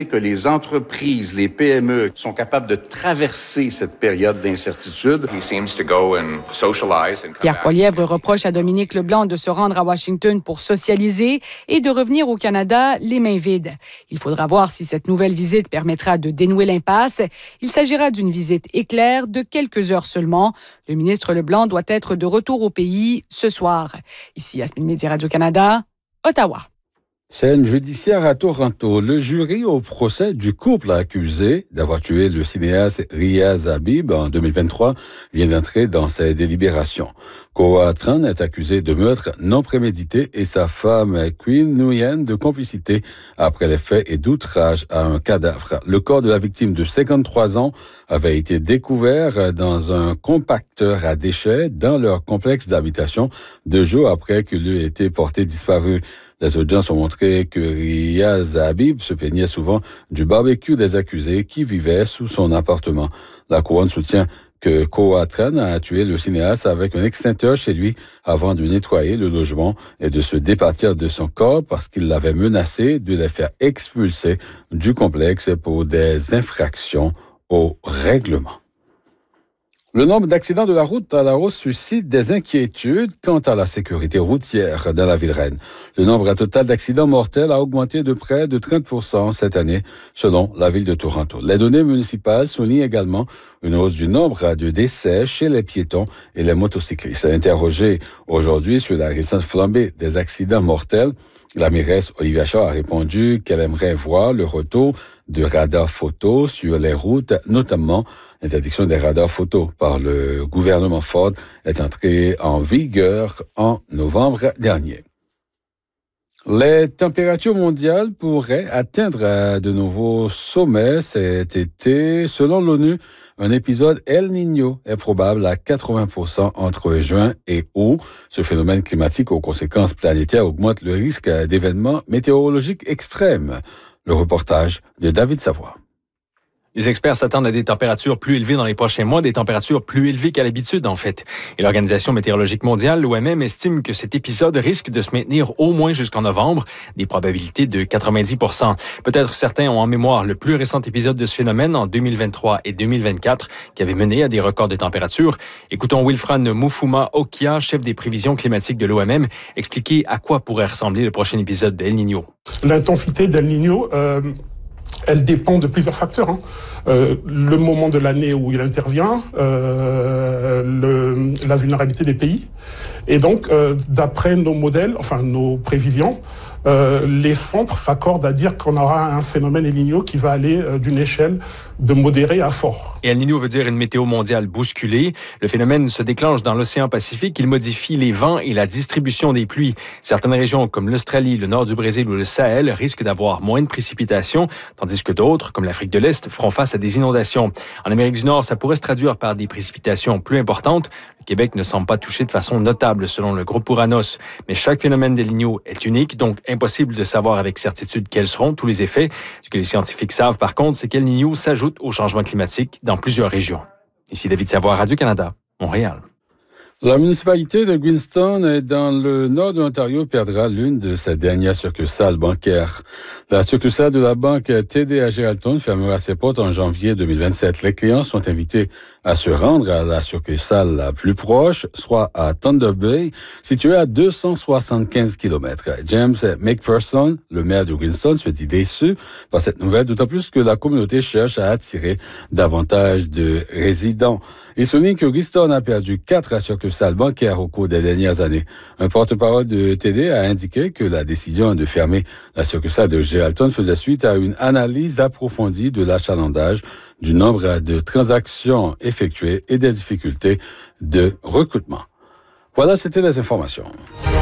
que les entreprises, les PME sont capables de traverser cette période d'incertitude. Pierre Poilievre reproche à Dominique Leblanc de se rendre à Washington pour socialiser et de revenir au Canada les mains vides. Il faudra voir si cette nouvelle visite permettra de dénouer l'impasse. Il s'agira d'une visite éclair de quelques heures seulement. Le ministre Leblanc doit être de retour au pays ce soir. Ici, Yasmine Média, Radio-Canada, Ottawa. Scène judiciaire à Toronto. Le jury au procès du couple accusé d'avoir tué le cinéaste Riaz Habib en 2023 vient d'entrer dans ses délibérations. Koa Tran est accusé de meurtre non prémédité et sa femme Queen Nguyen de complicité après les faits et d'outrage à un cadavre. Le corps de la victime de 53 ans avait été découvert dans un compacteur à déchets dans leur complexe d'habitation 2 jours après qu'il eût été porté disparu. Les audiences ont montré que Riaz Habib se plaignait souvent du barbecue des accusés qui vivaient sous son appartement. La couronne soutient que Koa Tran a tué le cinéaste avec un extincteur chez lui avant de nettoyer le logement et de se départir de son corps parce qu'il l'avait menacé de les faire expulser du complexe pour des infractions au règlement. Le nombre d'accidents de la route à la hausse suscite des inquiétudes quant à la sécurité routière dans la ville reine. Le nombre total d'accidents mortels a augmenté de près de 30% cette année, selon la ville de Toronto. Les données municipales soulignent également une hausse du nombre de décès chez les piétons et les motocyclistes. Interrogée aujourd'hui sur la récente flambée des accidents mortels, la mairesse Olivia Shaw a répondu qu'elle aimerait voir le retour de radars photo sur les routes, notamment l'interdiction des radars photo par le gouvernement Ford est entrée en vigueur en novembre dernier. Les températures mondiales pourraient atteindre de nouveaux sommets cet été. Selon l'ONU, un épisode El Niño est probable à 80% entre juin et août. Ce phénomène climatique aux conséquences planétaires augmente le risque d'événements météorologiques extrêmes. Le reportage de David Savoie. Les experts s'attendent à des températures plus élevées dans les prochains mois, des températures plus élevées qu'à l'habitude, en fait. Et l'Organisation météorologique mondiale, l'OMM, estime que cet épisode risque de se maintenir au moins jusqu'en novembre, des probabilités de 90%. Peut-être certains ont en mémoire le plus récent épisode de ce phénomène en 2023 et 2024, qui avait mené à des records de température. Écoutons Wilfran Mufuma Okia, chef des prévisions climatiques de l'OMM, expliquer à quoi pourrait ressembler le prochain épisode d'El Niño. L'intensité d'El Niño, elle dépend de plusieurs facteurs. Le moment de l'année où il intervient, la vulnérabilité des pays. Et donc, d'après nos modèles, nos prévisions, les centres s'accordent à dire qu'on aura un phénomène El Niño qui va aller d'une échelle de modéré à fort. Et El Niño veut dire une météo mondiale bousculée. Le phénomène se déclenche dans l'océan Pacifique. Il modifie les vents et la distribution des pluies. Certaines régions comme l'Australie, le nord du Brésil ou le Sahel risquent d'avoir moins de précipitations, tandis que d'autres, comme l'Afrique de l'Est, feront face à des inondations. En Amérique du Nord, ça pourrait se traduire par des précipitations plus importantes. Le Québec ne semble pas touché de façon notable selon le groupe Uranus. Mais chaque phénomène d'El Niño est unique, donc impossible de savoir avec certitude quels seront tous les effets. Ce que les scientifiques savent par contre, c'est qu'El Niño s'ajoute au changement climatique dans plusieurs régions. Ici David Savoie, Radio-Canada, Montréal. La municipalité de Queenstown, dans le nord de l'Ontario, perdra l'une de ses dernières succursales bancaires. La succursale de la banque TD à Geraldton fermera ses portes en janvier 2027. Les clients sont invités à se rendre à la succursale la plus proche, soit à Thunder Bay, située à 275 km. James McPherson, le maire de Queenstown, se dit déçu par cette nouvelle, d'autant plus que la communauté cherche à attirer davantage de résidents. Il souligne que Queenstown a perdu 4 succursales bancaires au cours des dernières années. Un porte-parole de TD a indiqué que la décision de fermer la succursale de Geraldton faisait suite à une analyse approfondie de l'achalandage, du nombre de transactions effectuées et des difficultés de recrutement. Voilà, c'était les informations.